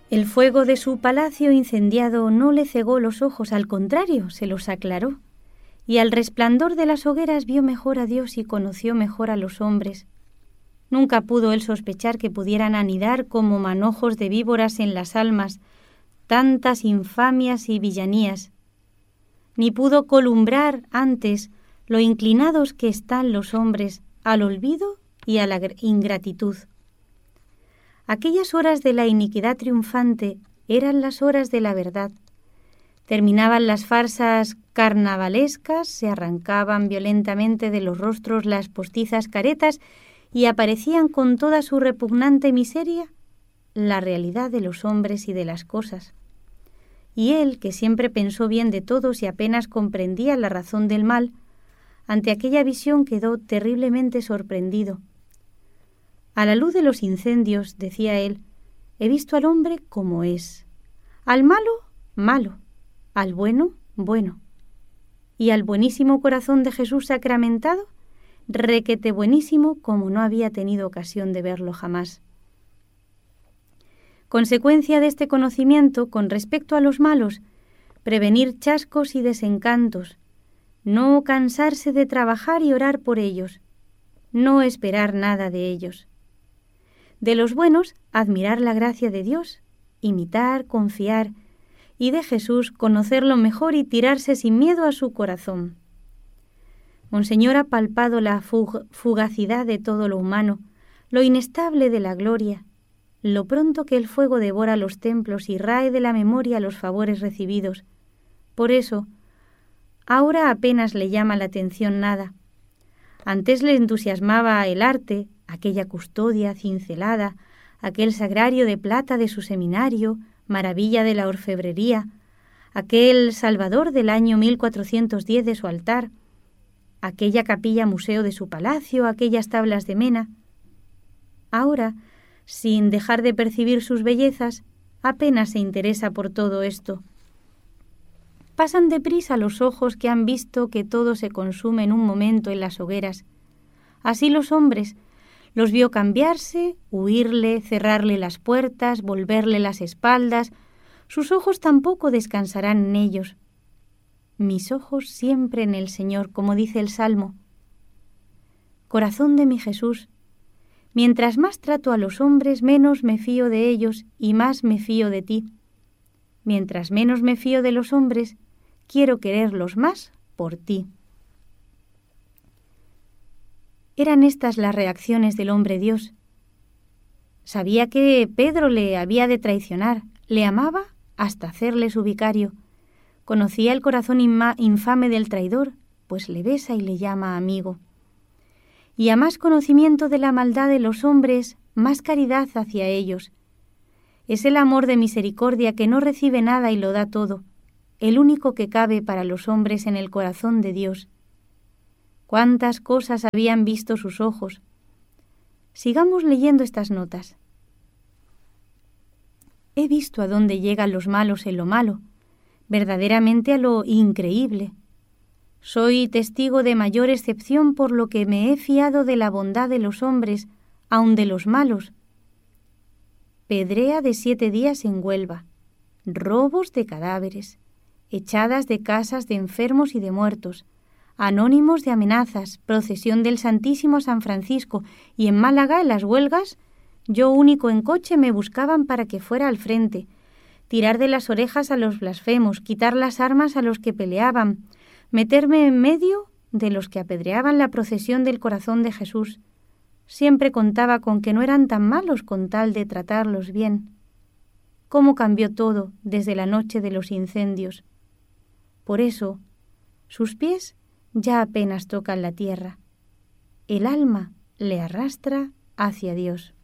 El fuego de su palacio incendiado no le cegó los ojos, al contrario, se los aclaró, y al resplandor de las hogueras vio mejor a Dios y conoció mejor a los hombres. Nunca pudo él sospechar que pudieran anidar como manojos de víboras en las almas tantas infamias y villanías, ni pudo columbrar antes lo inclinados que están los hombres al olvido y a la ingratitud. Aquellas horas de la iniquidad triunfante eran las horas de la verdad. Terminaban las farsas carnavalescas, se arrancaban violentamente de los rostros las postizas caretas y aparecían con toda su repugnante miseria la realidad de los hombres y de las cosas. Y él, que siempre pensó bien de todos y apenas comprendía la razón del mal, ante aquella visión quedó terriblemente sorprendido. A la luz de los incendios, decía él, he visto al hombre como es, al malo, malo, al bueno, bueno, y al buenísimo corazón de Jesús sacramentado, requete buenísimo como no había tenido ocasión de verlo jamás. Consecuencia de este conocimiento con respecto a los malos, prevenir chascos y desencantos, no cansarse de trabajar y orar por ellos, no esperar nada de ellos. De los buenos, admirar la gracia de Dios, imitar, confiar, y de Jesús conocerlo mejor y tirarse sin miedo a su corazón. Monseñor ha palpado la fugacidad de todo lo humano, lo inestable de la gloria, lo pronto que el fuego devora los templos y rae de la memoria los favores recibidos. Por eso, ahora apenas le llama la atención nada. Antes le entusiasmaba el arte, aquella custodia cincelada, aquel sagrario de plata de su seminario, maravilla de la orfebrería, aquel Salvador del año 1410 de su altar, aquella capilla museo de su palacio, aquellas tablas de mena. Ahora, sin dejar de percibir sus bellezas, apenas se interesa por todo esto. Pasan deprisa los ojos que han visto que todo se consume en un momento en las hogueras. Así los hombres los vio cambiarse, huirle, cerrarle las puertas, volverle las espaldas. Sus ojos tampoco descansarán en ellos. Mis ojos siempre en el Señor, como dice el Salmo. Corazón de mi Jesús, mientras más trato a los hombres, menos me fío de ellos y más me fío de ti. Mientras menos me fío de los hombres, quiero quererlos más por ti. Eran estas las reacciones del hombre Dios. Sabía que Pedro le había de traicionar, le amaba hasta hacerle su vicario. Conocía el corazón infame del traidor, pues le besa y le llama amigo. Y a más conocimiento de la maldad de los hombres, más caridad hacia ellos. Es el amor de misericordia que no recibe nada y lo da todo, el único que cabe para los hombres en el corazón de Dios. Cuántas cosas habían visto sus ojos. Sigamos leyendo estas notas. He visto a dónde llegan los malos en lo malo, verdaderamente a lo increíble. Soy testigo de mayor excepción por lo que me he fiado de la bondad de los hombres, aun de los malos. Pedrea de 7 días en Huelva, robos de cadáveres, echadas de casas de enfermos y de muertos, anónimos de amenazas, procesión del Santísimo a San Francisco, y en Málaga, en las huelgas, yo único en coche me buscaban para que fuera al frente, tirar de las orejas a los blasfemos, quitar las armas a los que peleaban, meterme en medio de los que apedreaban la procesión del corazón de Jesús. Siempre contaba con que no eran tan malos con tal de tratarlos bien. ¿Cómo cambió todo desde la noche de los incendios? Por eso, sus pies ya apenas tocan la tierra. El alma le arrastra hacia Dios.